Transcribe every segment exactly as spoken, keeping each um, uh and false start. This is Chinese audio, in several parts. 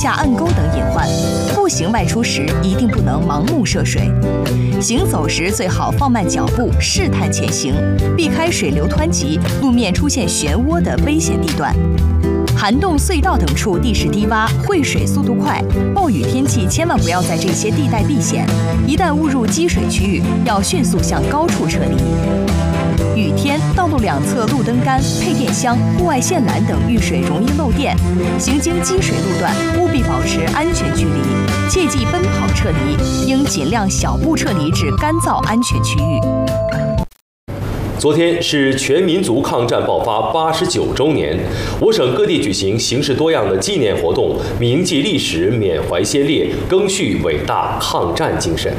下暗沟等隐患。步行外出时一定不能盲目涉水，行走时最好放慢脚步，试探前行，避开水流湍急、路面出现漩涡的危险地段。涵洞、隧道等处地势低洼，汇水速度快，暴雨天气千万不要在这些地带避险。一旦误入积水区域，要迅速向高处撤离。雨天，道路两侧路灯杆、配电箱、户外线缆等遇水容易漏电，行经积水路段务必保持安全距离，切忌奔跑撤离，应尽量小步撤离至干燥安全区域。 昨天是全民族抗战爆发八十九周年，我省各地举行形式多样的纪念活动，铭记历史，缅怀先烈，赓续伟大抗战精神。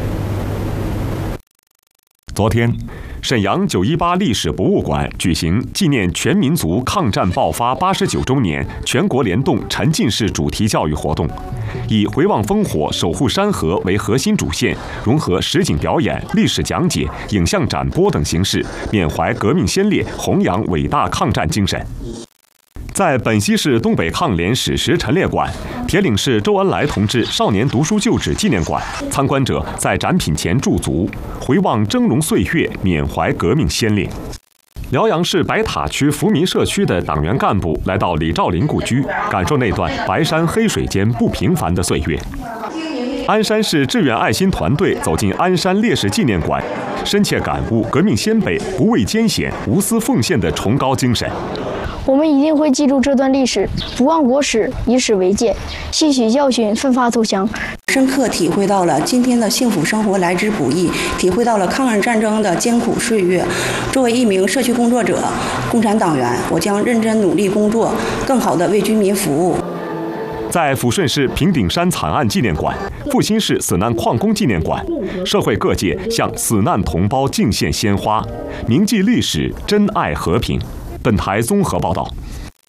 昨天，沈阳九一八历史博物馆举行纪念全民族抗战爆发八十九周年全国联动沉浸式主题教育活动，以回望烽火、守护山河为核心主线，融合实景表演、历史讲解、影像展播等形式，缅怀革命先烈，弘扬伟大抗战精神。在本溪市东北抗联史实陈列馆、铁岭市周恩来同志少年读书旧址纪念馆，参观者在展品前驻足，回望峥嵘岁月，缅怀革命先烈。辽阳市白塔区福民社区的党员干部来到李兆麟故居，感受那段白山黑水间不平凡的岁月。鞍山市志愿爱心团队走进鞍山烈士纪念馆，深切感悟革命先辈不畏艰险、无私奉献的崇高精神。 我们一定会记住这段历史，不忘国史，以史为鉴，吸取教训，奋发图强。 深刻体会到了今天的幸福生活来之不易，体会到了抗日战争的艰苦岁月。作为一名社区工作者、共产党员，我将认真努力工作，更好地为军民服务。 在抚顺市平顶山惨案纪念馆、阜新市死难矿工纪念馆，社会各界向死难同胞敬献鲜花，铭记历史，珍爱和平。本台综合报道。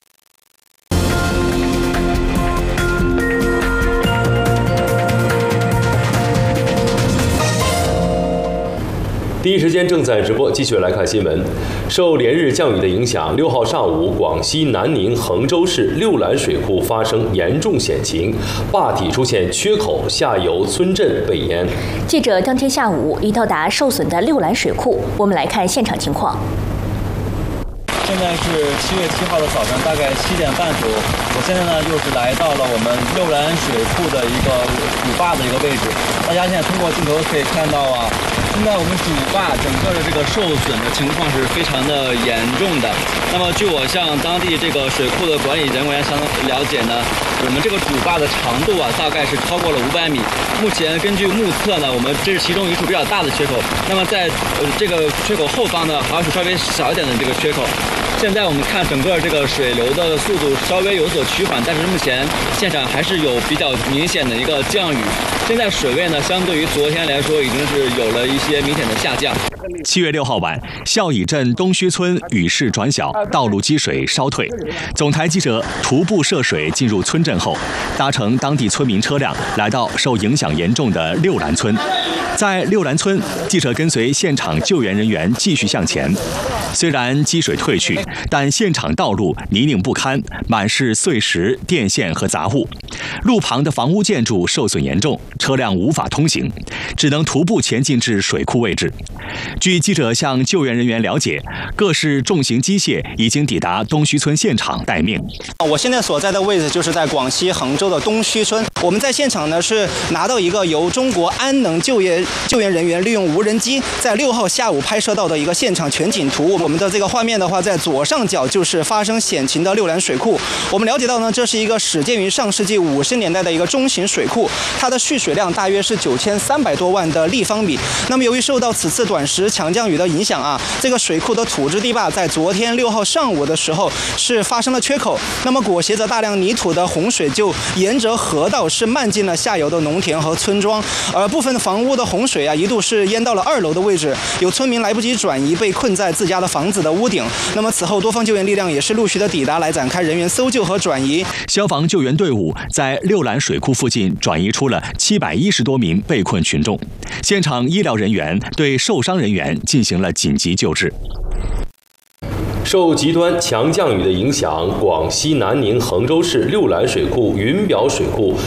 第一时间正在直播，继续来看新闻。受连日降雨的影响，六号上午，广西南宁衡州市六兰水库发生严重险情，坝体出现缺口，下游村镇被淹。 记者当天下午已到达受损的六兰水库，我们来看现场情况。 现在是七月七号的早上，大概七点半左右。我现在呢，又是来到了我们六兰水库的一个主坝的一个位置。大家现在通过镜头可以看到啊，现在我们主坝整个的这个受损的情况是非常的严重的。那么，据我向当地这个水库的管理人员相了解呢，我们这个主坝的长度啊，大概是超过了五百米。目前根据目测呢，我们这是其中一处比较大的缺口。那么在呃这个缺口后方呢，还有一处稍微小一点的这个缺口。现在我们看整个这个水流的速度稍微有所趋缓，但是目前现场还是有比较明显的一个降雨。现在水位呢，相对于昨天来说，已经是有了一些明显的下降。 七月六号晚，孝乙镇东须村雨势转小，道路积水稍退。总台记者徒步涉水进入村镇后，搭乘当地村民车辆来到受影响严重的六兰村。在六兰村，记者跟随现场救援人员继续向前。虽然积水退去，但现场道路泥泞不堪，满是碎石、电线和杂物，路旁的房屋建筑受损严重，车辆无法通行，只能徒步前进至水库位置。据记者向救援人员了解，各式重型机械已经抵达东须村现场待命。 我现在所在的位置就是在广西衡州的东须村，我们在现场呢是拿到一个由中国安能救援救援人员利用无人机在六号下午拍摄到的一个现场全景图。我们的这个画面的话，在左上角就是发生险情的六兰水库。我们了解到呢，这是一个始建于上世纪五十年代的一个中型水库，它的蓄水量大约是九千三百多万的立方米。那么由于受到此次短时强降雨的影响啊，这个水库的土质堤坝在昨天六号上午的时候是发生了缺口，那么裹挟着大量泥土的洪水就沿着河道是漫进了下游的农田和村庄，而部分的房屋的洪水啊一度是淹到了二楼的位置，有村民来不及转移，被困在自家的房子的屋顶。那么此后多方救援力量也是陆续的抵达，来展开人员搜救和转移。 消防救援队伍在六兰水库附近转移出了七百一十多名被困群众，现场医疗人员对受伤人员进行了紧急救治。 受极端强降雨的影响，广西南宁衡州市六兰水库、云表水库